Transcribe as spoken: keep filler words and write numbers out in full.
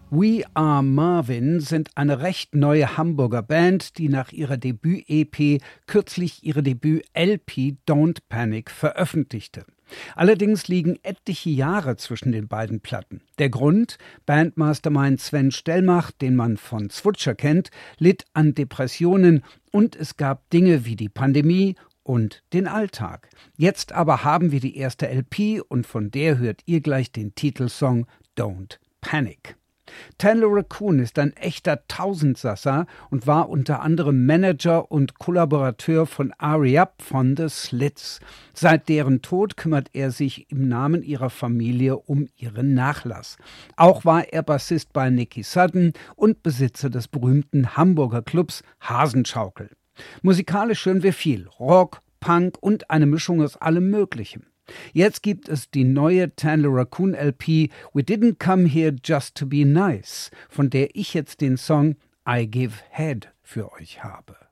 We Are Marvin sind eine recht neue Hamburger Band, die nach ihrer Debüt-E P kürzlich ihre Debüt-L P Don't Panic veröffentlichte. Allerdings liegen etliche Jahre zwischen den beiden Platten. Der Grund? Bandmastermind Sven Stellmach, den man von Zwutscher kennt, litt an Depressionen und es gab Dinge wie die Pandemie und den Alltag. Jetzt aber haben wir die erste L P und von der hört ihr gleich den Titelsong Don't Panic. Tanler Raccoon ist ein echter Tausendsasser und war unter anderem Manager und Kollaborateur von R E Up von The Slits. Seit deren Tod kümmert er sich im Namen ihrer Familie um ihren Nachlass. Auch war er Bassist bei Nicky Sudden und Besitzer des berühmten Hamburger Clubs Hasenschaukel. Musikalisch hören wir viel, Rock, Punk und eine Mischung aus allem Möglichen. Jetzt gibt es die neue Tanler Raccoon L P We Didn't Come Here Just to Be Nice, von der ich jetzt den Song I Give Head für euch habe.